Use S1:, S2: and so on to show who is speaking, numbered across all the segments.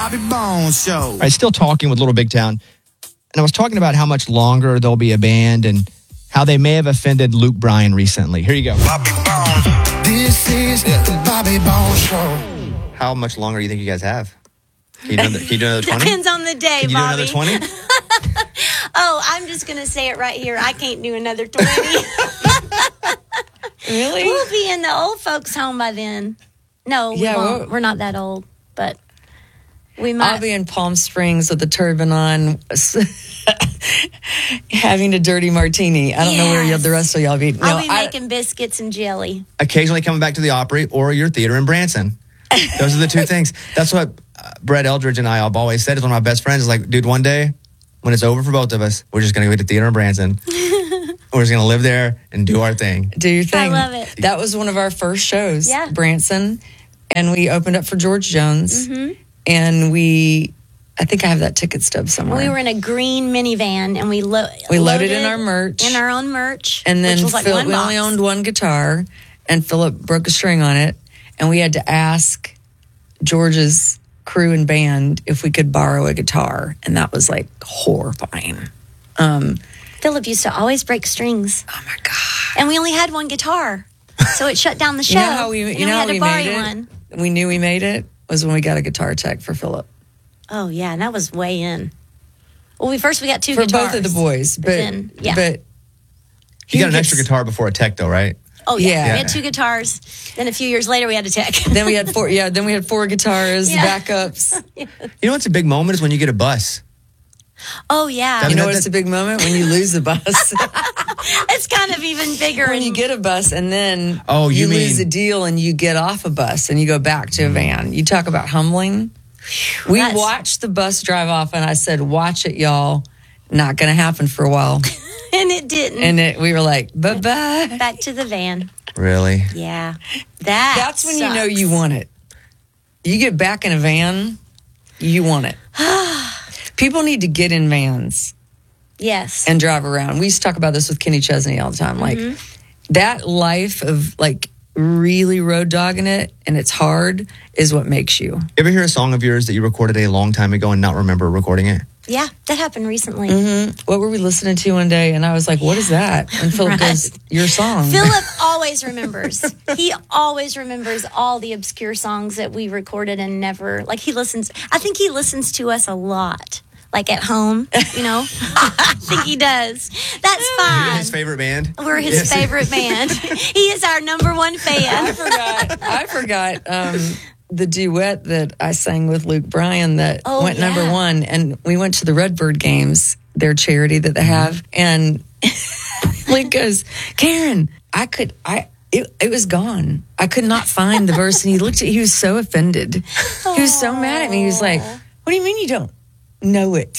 S1: Bobby Bones Show.
S2: All right, still talking with Little Big Town. And I was talking about how much longer they'll be a band and how they may have offended Luke Bryan recently. Here you go.
S1: Bobby Bones. This is the Bobby Bones Show.
S2: How much longer do you think you guys have? Can you do another 20?
S3: Depends on the day,
S2: Can you
S3: Bobby.
S2: do another 20?
S3: Oh, I'm just going to say it right here. I can't do another 20.
S4: Really?
S3: We'll be in the old folks' home by then. No, we won't. We're not that old, but we might.
S4: I'll be in Palm Springs with a turban on, having a dirty martini. I don't know where the rest of y'all be. No,
S3: I'll be making biscuits and jelly.
S2: Occasionally coming back to the Opry or your theater in Branson. Those are the two things. That's what Brett Eldridge and I have always said. Is one of my best friends is like, dude, one day when it's over for both of us, we're just going to go to the theater in Branson. We're just going to live there and do our thing.
S4: Do your thing.
S3: I love it.
S4: That was one of our first shows,
S3: Yeah.
S4: Branson. And we opened up for George Jones.
S3: Mm-hmm.
S4: And I think I have that ticket stub somewhere.
S3: We were in a green minivan, and we
S4: loaded in our merch.
S3: In our own merch.
S4: And then
S3: which was like
S4: we
S3: one box.
S4: only owned one guitar, and Philip broke a string on it. And we had to ask George's crew and band if we could borrow a guitar. And that was like horrifying.
S3: Philip used to always break strings.
S4: Oh my God.
S3: And we only had one guitar. So it shut down the show.
S4: You know how we
S3: had to borrow
S4: made it?
S3: one.
S4: We knew we made it was when we got a guitar tech for Philip.
S3: Oh, yeah. And that was way in. Well, we got two
S4: For
S3: guitars.
S4: both of the boys. But
S2: You got an extra guitar before a tech, though, right?
S3: Oh, yeah.
S4: Yeah.
S3: We had two guitars. Then a few years later, we had a tech.
S4: Then we had four. Yeah, then we had four guitars, backups.
S2: You know what's a big moment is when you get a bus.
S3: Oh, yeah.
S4: You know what's a big moment? When you lose a bus.
S3: It's kind of even bigger.
S4: When you get a bus and then
S2: you
S4: lose
S2: mean-
S4: a deal and you get off a bus and you go back to a van. You talk about humbling. We watched the bus drive off and I said, watch it, y'all. Not going to happen for a while.
S3: And it didn't.
S4: And we were like, bye-bye.
S3: Back to the van.
S2: Really?
S3: Yeah.
S4: That's when you know you want it. You get back in a van, you want it. People need to get in vans.
S3: Yes.
S4: And drive around. We used to talk about this with Kenny Chesney all the time. Like that life of like really road dogging it and it's hard is what makes you.
S2: Ever hear a song of yours that you recorded a long time ago and not remember recording it?
S3: Yeah, that happened recently.
S4: What were we listening to one day? And I was like, what is that? And Philip goes, your song.
S3: Philip always remembers. He always remembers all the obscure songs that we recorded and never, like I think he listens to us a lot. Like at home, you know? I think he does. That's fine.
S2: You're his favorite band?
S3: We're his favorite band. He is our number one fan.
S4: I forgot the duet that I sang with Luke Bryan that went number one. And we went to the Redbird games, their charity that they have. And Luke goes, Karen, it was gone. I could not find the verse. And he was so offended. He was so mad at me. He was like, what do you mean you don't know it?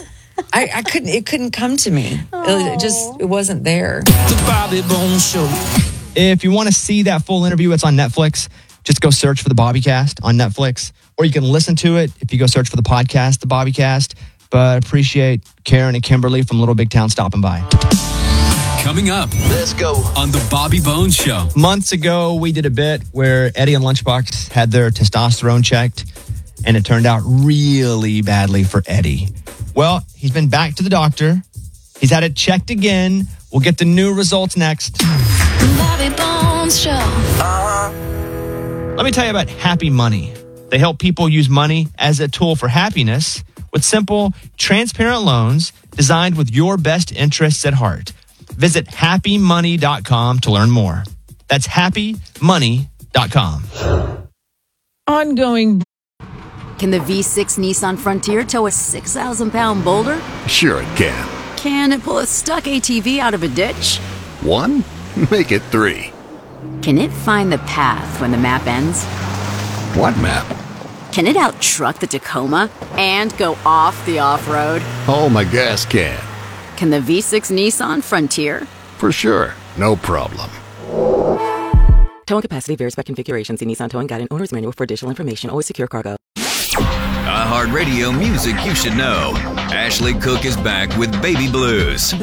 S4: It couldn't come to me. It wasn't there.
S1: The Bobby Bones Show.
S2: If you want to see that full interview, it's on Netflix. Just go search for the Bobbycast on Netflix, or you can listen to it if you go search for the podcast, the Bobbycast. But appreciate Karen and Kimberly from Little Big Town stopping by.
S5: Coming up,
S1: Let's go.
S5: on the Bobby Bones Show.
S2: Months ago, we did a bit where Eddie and Lunchbox had their testosterone checked, and it turned out really badly for Eddie. Well, he's been back to the doctor. He's had it checked again. We'll get the new results next.
S6: Bobby Bones Show.
S2: Let me tell you about Happy Money. They help people use money as a tool for happiness with simple, transparent loans designed with your best interests at heart. Visit happymoney.com to learn more. That's happymoney.com.
S7: Ongoing.
S8: Can the V6 Nissan Frontier tow a 6,000-pound boulder?
S9: Sure it can.
S8: Can it pull a stuck ATV out of a ditch?
S9: 1? Make it 3.
S8: Can it find the path when the map ends?
S9: What map?
S8: Can it out-truck the Tacoma and go off the off-road?
S9: Oh, my gas can.
S8: Can the V6 Nissan Frontier?
S9: For sure. No problem.
S10: Towing capacity varies by configuration. See Nissan Towing Guide and Owner's Manual for additional information. Always secure cargo.
S11: iHeartRadio music you should know. Ashley Cook is back with Baby Blues.